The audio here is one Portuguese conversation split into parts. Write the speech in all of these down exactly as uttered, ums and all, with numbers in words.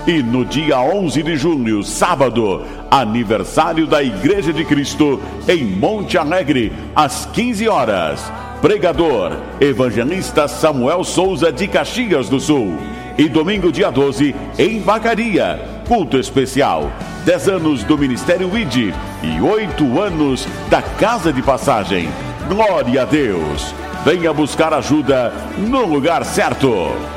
E no dia onze de junho, sábado, aniversário da Igreja de Cristo em Monte Alegre, às quinze horas. Pregador, evangelista Samuel Souza de Caxias do Sul. E domingo, dia doze, em Vacaria, culto especial. dez anos do Ministério I D e oito anos da Casa de Passagem. Glória a Deus. Venha buscar ajuda no lugar certo.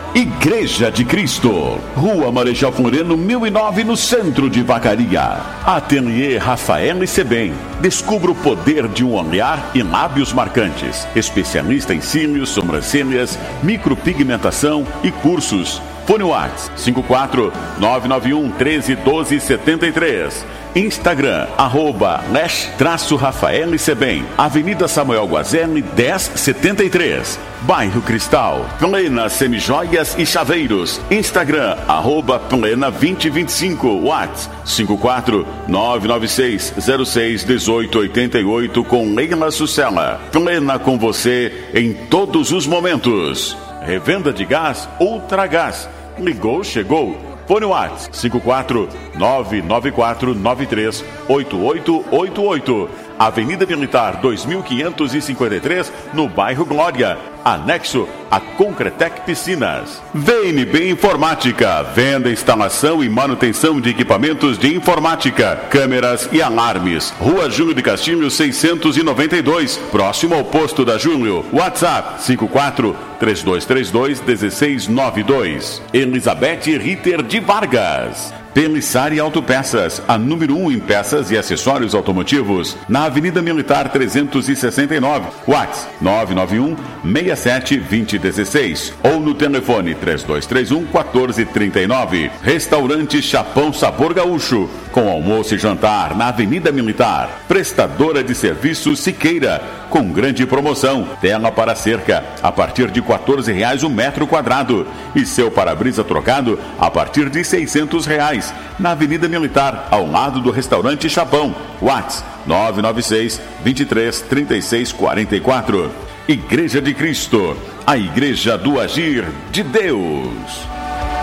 Igreja de Cristo, Rua Marechal Floriano, mil e nove, no centro de Vacaria. Ateliê Rafael Sebem. Descubra o poder de um olhar e lábios marcantes. Especialista em cílios, sobrancelhas, micropigmentação e cursos. Fone WhatsApp cinco quatro nove nove um um três um dois sete três. Instagram, arroba Lesh-Rafael Sebem. Avenida Samuel Guazelli, dez setenta e três. Bairro Cristal. Plena Semijoias e Chaveiros. Instagram, arroba Plena vinte vinte e cinco. WhatsApp cinco quatro nove nove seis zero seis um oito oito oito com Leila Sucela. Plena com você em todos os momentos. Revenda de gás Ultragás. Ligou, chegou. Fone WhatsApp cinco quatro nove nove quatro nove três oito oito oito oito. Avenida Militar dois mil quinhentos e cinquenta e três, no bairro Glória, anexo a Concretec Piscinas. V N B Informática, venda, instalação e manutenção de equipamentos de informática, câmeras e alarmes. Rua Júlio de Castilho seiscentos e noventa e dois, próximo ao posto da Júlio. WhatsApp cinco quatro três dois três dois um seis nove dois. Elizabeth Ritter de Vargas. Pelissari Autopeças, a número um em peças e acessórios automotivos, na Avenida Militar trezentos e sessenta e nove, WhatsApp nove nove um seis sete dois zero um seis ou no telefone três dois três um quatro três nove. Restaurante Chapão Sabor Gaúcho, com almoço e jantar na Avenida Militar. Prestadora de serviços Siqueira, com grande promoção, tela para cerca, a partir de quatorze reais o metro quadrado, e seu para-brisa trocado a partir de seiscentos reais. Na Avenida Militar, ao lado do restaurante Chapão. WhatsApp nove nove seis dois três três seis quatro quatro. Igreja de Cristo, a igreja do agir de Deus.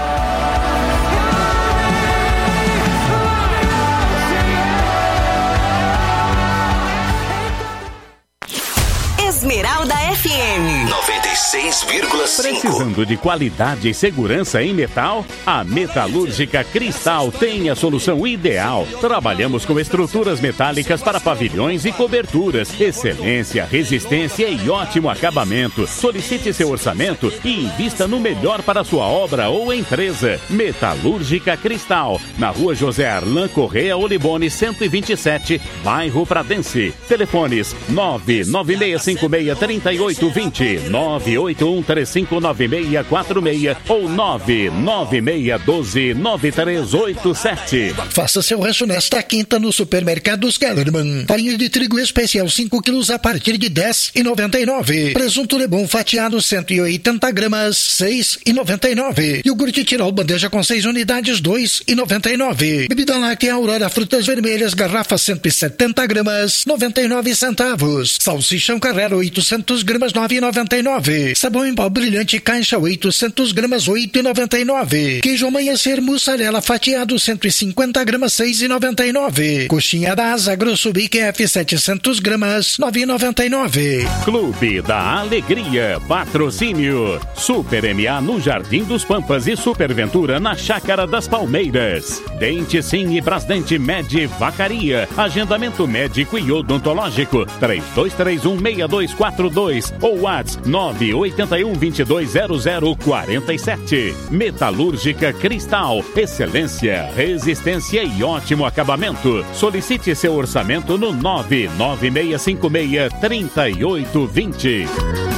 Esmeralda F M noventa e seis vírgula cinco. Precisando de qualidade e segurança em metal? A Metalúrgica Cristal tem a solução ideal. Trabalhamos com estruturas metálicas para pavilhões e coberturas. Excelência, resistência e ótimo acabamento. Solicite seu orçamento e invista no melhor para sua obra ou empresa. Metalúrgica Cristal, na Rua José Arlan Correia Olibone cento e vinte e sete, bairro Pradense. Telefones nove nove seis cinco seis três oito dois zero, nove oito um três cinco nove seis quatro seis ou nove nove seis um dois nove três oito sete. Faça seu rancho nesta quinta no Supermercados Kellerman. Farinha de trigo especial cinco quilos a partir de dez reais e noventa e nove centavos. Presunto Lebon fatiado cento e oitenta gramas, seis reais e noventa e nove centavos. Iogurte Tirol bandeja com seis unidades, dois reais e noventa e nove centavos. Bebida láctea Aurora frutas vermelhas, garrafa cento e setenta gramas, noventa e nove centavos. Salsichão Carrera oitocentos gramas, nove reais e noventa e nove centavos. Sabão em pó brilhante caixa oitocentos gramas, oito reais e noventa e nove centavos. Queijo Amanhecer mussarela fatiado cento e cinquenta gramas, seis reais e noventa e nove centavos. Coxinha da Asa Grosso Bic F setecentos gramas, nove reais e noventa e nove centavos. Clube da Alegria, patrocínio Super M A no Jardim dos Pampas e Superventura na Chácara das Palmeiras. Dente Sim e Brasdente Med Vacaria. Agendamento médico e odontológico três dois três um seis dois quatro dois ou WhatsApp nove oito um dois dois zero zero quatro sete. Metalúrgica Cristal, excelência, resistência e ótimo acabamento. Solicite seu orçamento no nove nove seis cinco seis três oito dois zero.